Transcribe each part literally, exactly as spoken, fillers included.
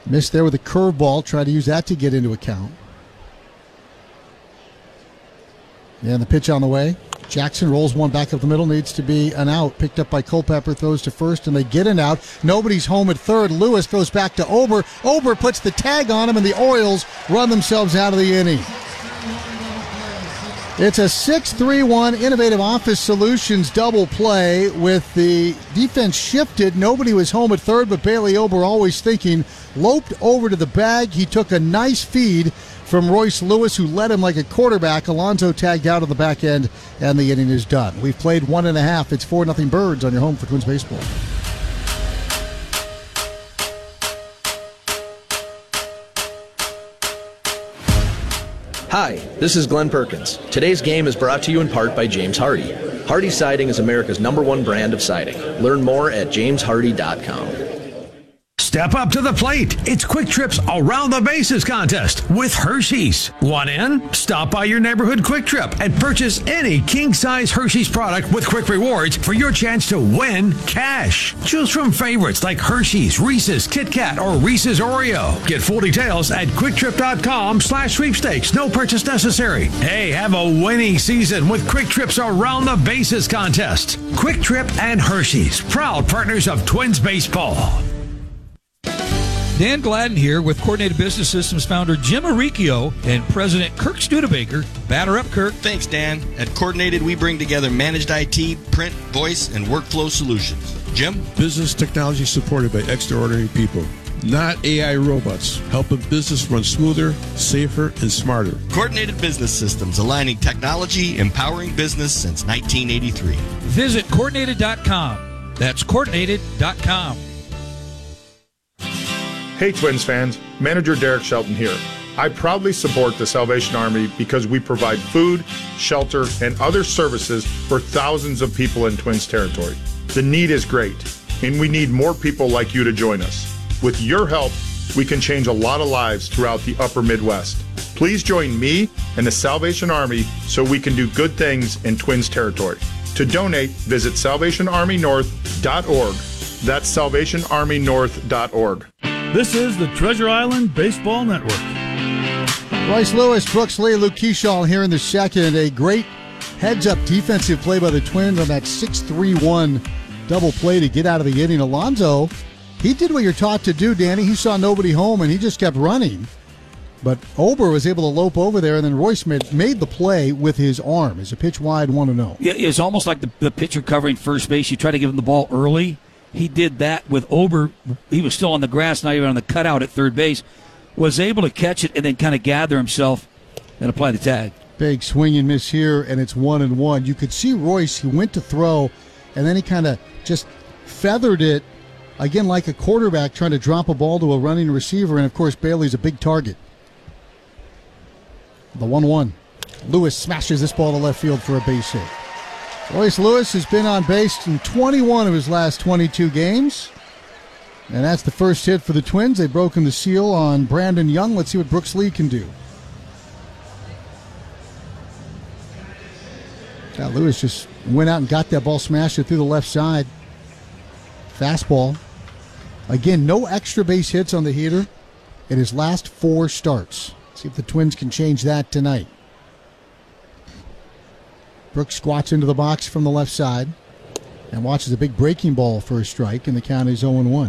Missed there with a curveball. Try to use that to get into account. And the pitch on the way. Jackson rolls one back up the middle. Needs to be an out. Picked up by Culpepper. Throws to first, and they get an out. Nobody's home at third. Lewis throws back to Ober. Ober puts the tag on him, and the Orioles run themselves out of the inning. It's a six three one Innovative Office Solutions double play with the defense shifted. Nobody was home at third, but Bailey Ober, always thinking, loped over to the bag. He took a nice feed from Royce Lewis, who led him like a quarterback. Alonso tagged out of the back end, and the inning is done. We've played one and a half. It's four nothing Birds on your home for Twins baseball. Hi, this is Glenn Perkins. Today's game is brought to you in part by James Hardy. Hardy Siding is America's number one brand of siding. Learn more at james hardy dot com. Step up to the plate. It's Quick Trip's Around the Bases contest with Hershey's. Want in? Stop by your neighborhood Quick Trip and purchase any king-size Hershey's product with Quick Rewards for your chance to win cash. Choose from favorites like Hershey's, Reese's, Kit Kat, or Reese's Oreo. Get full details at quick trip dot com slash sweepstakes. No purchase necessary. Hey, have a winning season with Quick Trip's Around the Bases contest. Quick Trip and Hershey's, proud partners of Twins baseball. Dan Gladden here with Coordinated Business Systems founder Jim Arricchio and President Kirk Studebaker. Batter up, Kirk. Thanks, Dan. At Coordinated, we bring together managed I T, print, voice, and workflow solutions. Jim? Business technology supported by extraordinary people, not A I robots, helping business run smoother, safer, and smarter. Coordinated Business Systems, aligning technology, empowering business since nineteen eighty-three. Visit coordinated dot com. That's coordinated dot com. Hey Twins fans, Manager Derek Shelton here. I proudly support the Salvation Army because we provide food, shelter, and other services for thousands of people in Twins territory. The need is great, and we need more people like you to join us. With your help, we can change a lot of lives throughout the upper Midwest. Please join me and the Salvation Army so we can do good things in Twins territory. To donate, visit salvation army north dot org. That's salvation army north dot org. This is the Treasure Island Baseball Network. Royce Lewis, Brooks Lee, Luke Keyshaw here in the second. A great heads-up defensive play by the Twins on that six three one double play to get out of the inning. Alonso, he did what you're taught to do, Danny. He saw nobody home, and he just kept running. But Ober was able to lope over there, and then Royce made, made the play with his arm. It's a pitch wide, one to oh. Yeah, it's almost like the, the pitcher covering first base. You try to give him the ball early. He did that with Ober. He was still on the grass, not even on the cutout at third base. Was able to catch it and then kind of gather himself and apply the tag. Big swing and miss here, and it's one and one. You could see Royce, he went to throw, and then he kind of just feathered it, again, like a quarterback trying to drop a ball to a running receiver, and, of course, Bailey's a big target. The one one. Lewis smashes this ball to left field for a base hit. Royce Lewis has been on base in twenty-one of his last twenty-two games. And that's the first hit for the Twins. They've broken the seal on Brandon Young. Let's see what Brooks Lee can do. Now Lewis just went out and got that ball, smashed it through the left side. Fastball. Again, no extra base hits on the heater in his last four starts. See if the Twins can change that tonight. Brooks squats into the box from the left side and watches a big breaking ball for a strike, and the count is oh and one.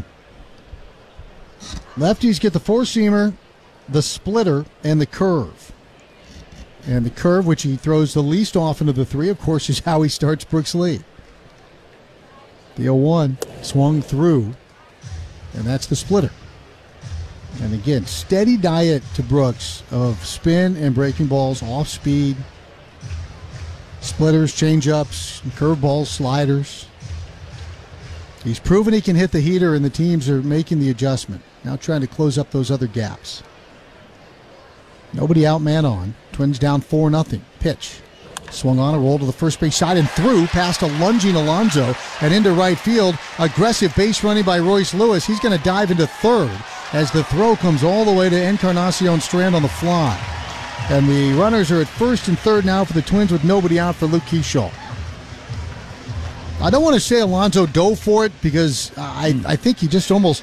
Lefties get the four-seamer, the splitter, and the curve. And the curve, which he throws the least often of the three, of course, is how he starts Brooks Lee. The oh one swung through, and that's the splitter. And again, steady diet to Brooks of spin and breaking balls, off speed, splitters, change-ups, curveballs, sliders. He's proven he can hit the heater, and the teams are making the adjustment. Now trying to close up those other gaps. Nobody out, man on. Twins down four nothing. Pitch. Swung on a roll to the first base side and through past a lunging Alonso and into right field. Aggressive base running by Royce Lewis. He's going to dive into third as the throw comes all the way to Encarnacion Strand on the fly. And the runners are at first and third now for the Twins with nobody out for Luke Keyshaw. I don't want to say Alonso dove for it because I, I think he just almost